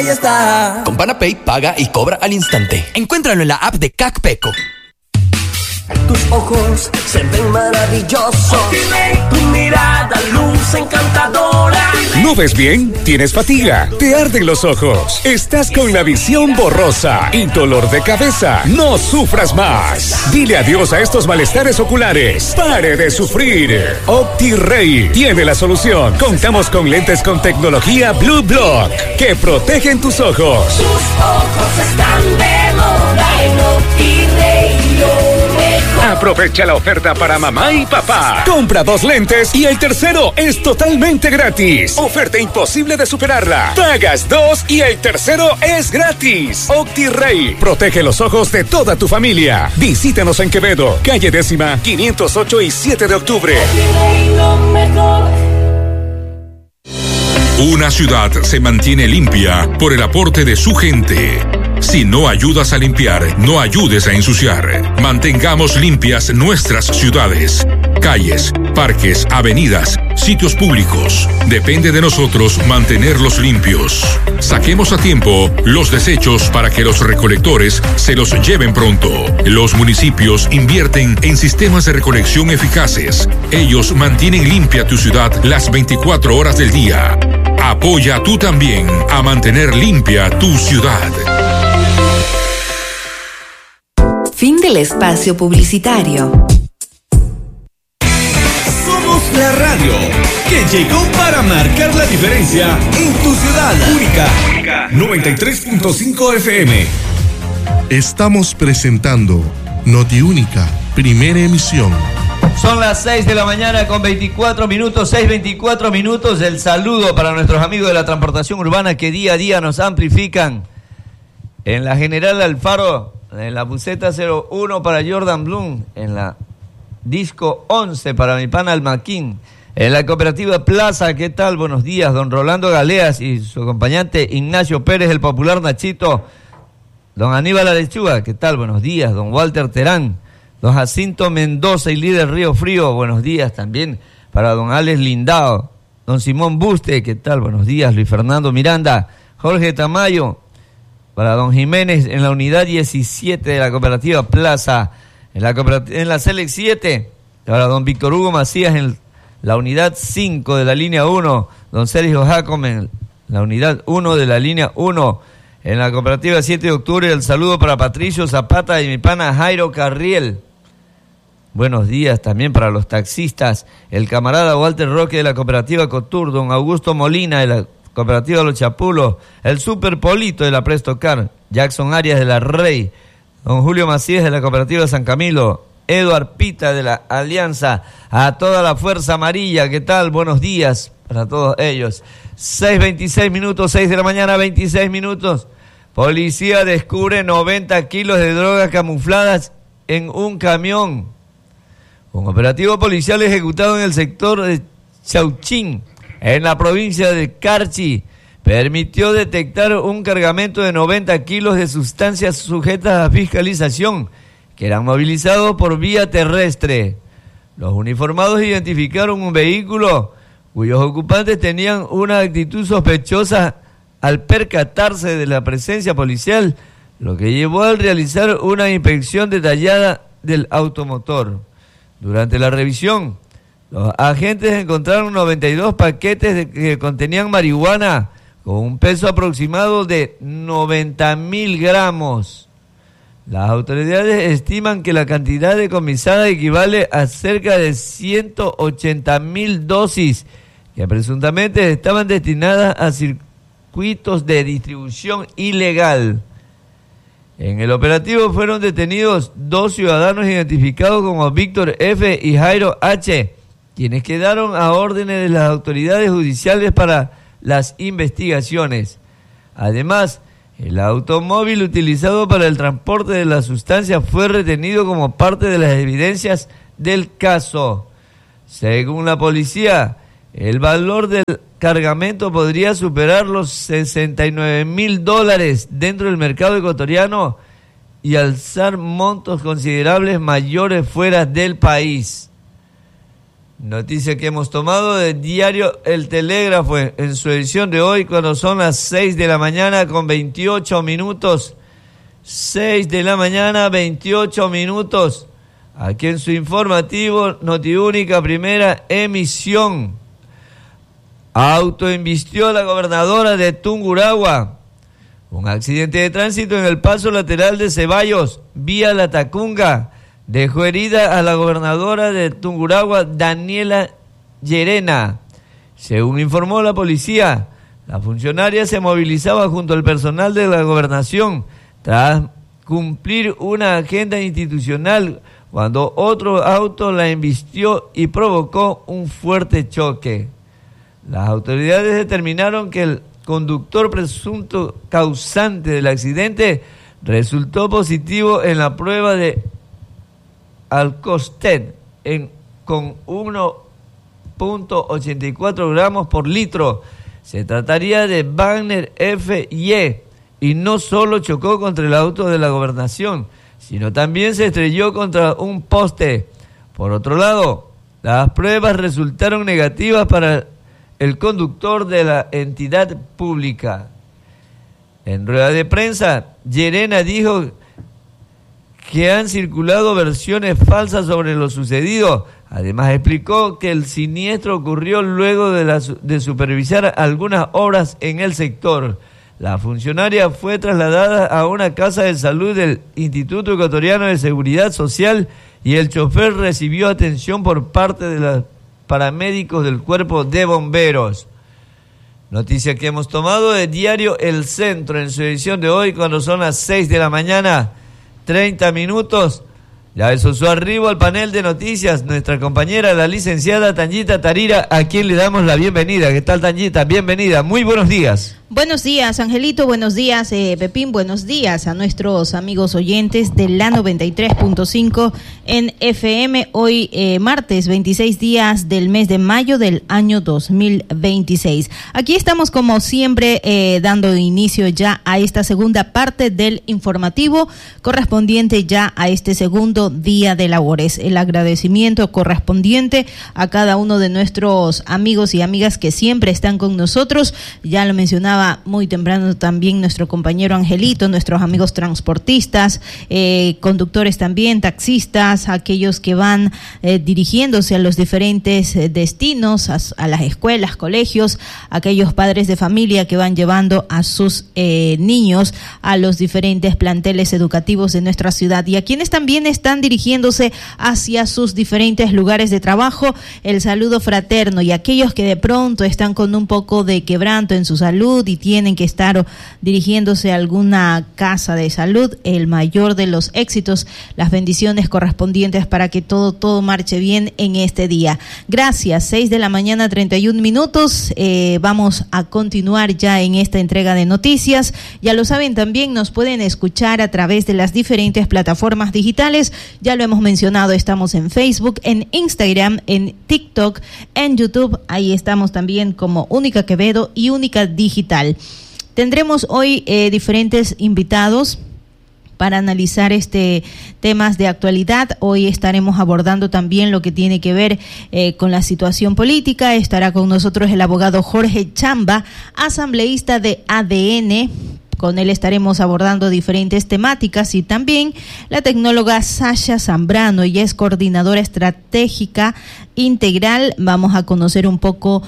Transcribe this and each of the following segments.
Ya está. Con Panapay paga y cobra al instante. Encuéntralo en la app de CACPECO. Tus ojos se ven maravillosos. Tu mirada luz encantadora. ¿No ves bien? ¿Tienes fatiga? ¿Te arden los ojos? ¿Estás con la visión borrosa y dolor de cabeza? No sufras más. Dile adiós a estos malestares oculares. ¡Pare de sufrir! OptiRay tiene la solución. Contamos con lentes con tecnología Blue Block que protegen tus ojos. Tus ojos están de moda en OptiRay. Aprovecha la oferta para mamá y papá. Compra 2 lentes y el tercero es totalmente gratis. Oferta imposible de superarla. Pagas 2 y el tercero es gratis. OptiRay protege los ojos de toda tu familia. Visítanos en Quevedo, calle 10ª, 508 y 7 de octubre. Una ciudad se mantiene limpia por el aporte de su gente. Si no ayudas a limpiar, no ayudes a ensuciar. Mantengamos limpias nuestras ciudades, calles, parques, avenidas, sitios públicos. Depende de nosotros mantenerlos limpios. Saquemos a tiempo los desechos para que los recolectores se los lleven pronto. Los municipios invierten en sistemas de recolección eficaces. Ellos mantienen limpia tu ciudad las 24 horas del día. Apoya tú también a mantener limpia tu ciudad. Fin del espacio publicitario. Somos la radio que llegó para marcar la diferencia en tu ciudad. Única 93.5 FM. Estamos presentando Notiúnica, primera emisión. Son las 6 de la mañana con 24 minutos, 6:24 minutos. El saludo para nuestros amigos de la transportación urbana que día a día nos amplifican. En la General Alfaro, en la buseta 01 para Jordan Bloom, en la disco 11 para mi pana Almaquín, en la cooperativa Plaza, ¿qué tal? Buenos días, don Rolando Galeas y su acompañante Ignacio Pérez, el popular Nachito, don Aníbal Alechuga, ¿qué tal? Buenos días, don Walter Terán, don Jacinto Mendoza y líder Río Frío, buenos días también para don Alex Lindao, don Simón Buste, ¿qué tal? Buenos días, Luis Fernando Miranda, Jorge Tamayo, para don Jiménez en la unidad 17 de la cooperativa Plaza, en la Select 7, para don Víctor Hugo Macías en la unidad 5 de la línea 1, don Sergio Jacome en la unidad 1 de la línea 1, en la cooperativa 7 de octubre, el saludo para Patricio Zapata y mi pana Jairo Carriel. Buenos días también para los taxistas, el camarada Walter Roque de la cooperativa Cotur, don Augusto Molina de la cooperativa Los Chapulos, el Super Polito de la Prestocar, Jackson Arias de la Rey, don Julio Macías de la cooperativa San Camilo, Eduard Pita de la Alianza, a toda la Fuerza Amarilla, ¿qué tal? Buenos días para todos ellos. 6:26 minutos, 6 de la mañana, 26 minutos. Policía descubre 90 kilos de drogas camufladas en un camión. Un operativo policial ejecutado en el sector de Chauchín, en la provincia de Carchi, permitió detectar un cargamento de 90 kilos de sustancias sujetas a fiscalización que eran movilizados por vía terrestre. Los uniformados identificaron un vehículo cuyos ocupantes tenían una actitud sospechosa al percatarse de la presencia policial, lo que llevó a realizar una inspección detallada del automotor. Durante la revisión, los agentes encontraron 92 paquetes que contenían marihuana con un peso aproximado de 90.000 gramos. Las autoridades estiman que la cantidad decomisada equivale a cerca de 180.000 dosis que presuntamente estaban destinadas a circuitos de distribución ilegal. En el operativo fueron detenidos 2 ciudadanos identificados como Víctor F. y Jairo H., quienes quedaron a órdenes de las autoridades judiciales para las investigaciones. Además, el automóvil utilizado para el transporte de la sustancia fue retenido como parte de las evidencias del caso. Según la policía, el valor del cargamento podría superar los $69.000 dentro del mercado ecuatoriano y alzar montos considerables mayores fuera del país. Noticia que hemos tomado del diario El Telégrafo en su edición de hoy, cuando son las 6 de la mañana con 28 minutos. 6 de la mañana, 28 minutos. Aquí en su informativo, Notiúnica, primera emisión. Autoinvistió a la gobernadora de Tungurahua. Un accidente de tránsito en el paso lateral de Ceballos, vía La Tacunga, dejó herida a la gobernadora de Tungurahua, Daniela Llerena. Según informó la policía, la funcionaria se movilizaba junto al personal de la gobernación tras cumplir una agenda institucional cuando otro auto la embistió y provocó un fuerte choque. Las autoridades determinaron que el conductor presunto causante del accidente resultó positivo en la prueba de Alcosted con 1.84 gramos por litro. Se trataría de Wagner F.Y. y no solo chocó contra el auto de la gobernación, sino también se estrelló contra un poste. Por otro lado, las pruebas resultaron negativas para el conductor de la entidad pública. En rueda de prensa, Llerena dijo que han circulado versiones falsas sobre lo sucedido. Además, explicó que el siniestro ocurrió luego de supervisar algunas obras en el sector. La funcionaria fue trasladada a una casa de salud del Instituto Ecuatoriano de Seguridad Social y el chofer recibió atención por parte de los paramédicos del Cuerpo de Bomberos. Noticia que hemos tomado del diario El Centro en su edición de hoy, cuando son las 6 de la mañana, 30 minutos. Ya eso su arribo al panel de noticias, nuestra compañera, la licenciada Tanyita Tarira, a quien le damos la bienvenida. ¿Qué tal, Tanyita? Bienvenida. Muy buenos días. Buenos días, Angelito. Buenos días, Pepín. Buenos días a nuestros amigos oyentes de la 93.5 en FM. Hoy, martes, 26 días del mes de mayo del año 2026. Aquí estamos, como siempre, dando inicio ya a esta segunda parte del informativo, correspondiente ya a este segundo día de labores. El agradecimiento correspondiente a cada uno de nuestros amigos y amigas que siempre están con nosotros. Ya lo mencionaba muy temprano también nuestro compañero Angelito, nuestros amigos transportistas, conductores también, taxistas, aquellos que van dirigiéndose a los diferentes destinos, a las escuelas, colegios, aquellos padres de familia que van llevando a sus niños a los diferentes planteles educativos de nuestra ciudad, y a quienes también están dirigiéndose hacia sus diferentes lugares de trabajo, el saludo fraterno, y aquellos que de pronto están con un poco de quebranto en su salud y tienen que estar dirigiéndose a alguna casa de salud, el mayor de los éxitos, las bendiciones correspondientes para que todo marche bien en este día. Gracias. 6 de la mañana, 31 minutos. Vamos a continuar ya en esta entrega de noticias. Ya lo saben, también nos pueden escuchar a través de las diferentes plataformas digitales. Ya lo hemos mencionado, estamos en Facebook, en Instagram, en TikTok, en YouTube. Ahí estamos también como Única Quevedo y Única Digital. Tendremos hoy diferentes invitados para analizar temas de actualidad. Hoy estaremos abordando también lo que tiene que ver con la situación política. Estará con nosotros el abogado Jorge Chamba, asambleísta de ADN. Con él estaremos abordando diferentes temáticas, y también la tecnóloga Sasha Zambrano. Ella es coordinadora estratégica integral. Vamos a conocer un poco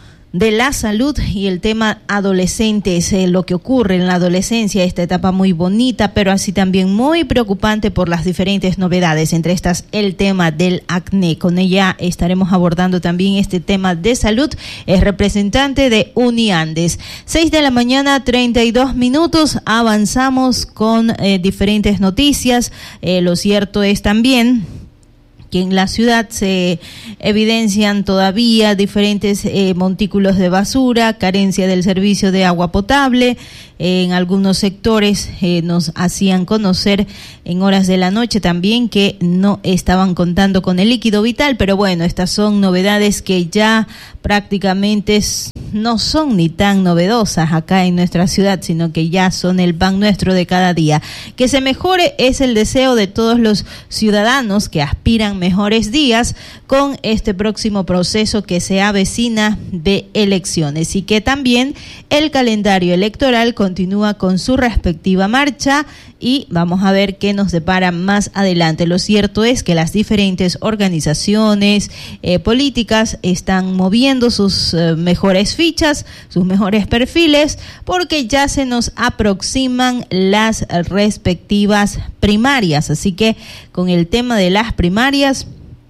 de la salud y el tema adolescentes, lo que ocurre en la adolescencia, esta etapa muy bonita, pero así también muy preocupante por las diferentes novedades, entre estas el tema del acné. Con ella estaremos abordando también este tema de salud. Es representante de Uniandes. 6 de la mañana, 32 minutos. Avanzamos con diferentes noticias. Lo cierto es también que en la ciudad se evidencian todavía diferentes montículos de basura, carencia del servicio de agua potable, En algunos sectores nos hacían conocer en horas de la noche también que no estaban contando con el líquido vital, pero bueno, estas son novedades que ya prácticamente no son ni tan novedosas acá en nuestra ciudad, sino que ya son el pan nuestro de cada día. Que se mejore es el deseo de todos los ciudadanos que aspiran mejores días con este próximo proceso que se avecina de elecciones, y que también el calendario electoral continúa con su respectiva marcha, y vamos a ver qué nos depara más adelante. Lo cierto es que las diferentes organizaciones políticas están moviendo sus mejores fichas, sus mejores perfiles, porque ya se nos aproximan las respectivas primarias. Así que con el tema de las primarias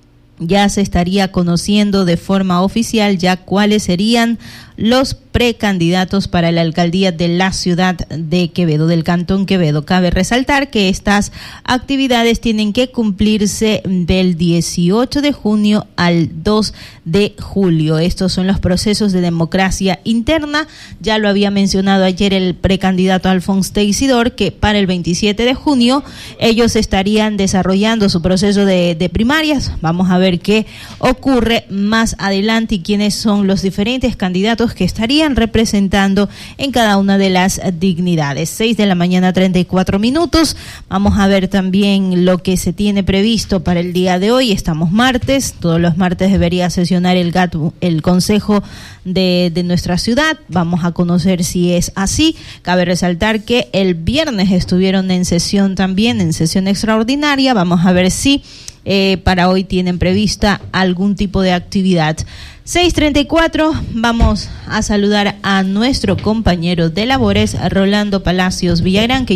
ya se estaría conociendo de forma oficial ya cuáles serían los precandidatos para la alcaldía de la ciudad de Quevedo, del Cantón Quevedo. Cabe resaltar que estas actividades tienen que cumplirse del 18 de junio al 2 de julio. Estos son los procesos de democracia interna. Ya lo había mencionado ayer el precandidato Alphonse Teixidor, que para el 27 de junio ellos estarían desarrollando su proceso de primarias. Vamos a ver qué ocurre más adelante y quiénes son los diferentes candidatos que estarían representando en cada una de las dignidades. 6:34 a.m. Vamos a ver también lo que se tiene previsto para el día de hoy. Estamos martes, todos los martes debería sesionar el Consejo de nuestra ciudad. Vamos a conocer si es así. Cabe resaltar que el viernes estuvieron en sesión también, en sesión extraordinaria. Vamos a ver si para hoy tienen prevista algún tipo de actividad. 6:34, vamos a saludar a nuestro compañero de labores, Rolando Palacios Villagrán, que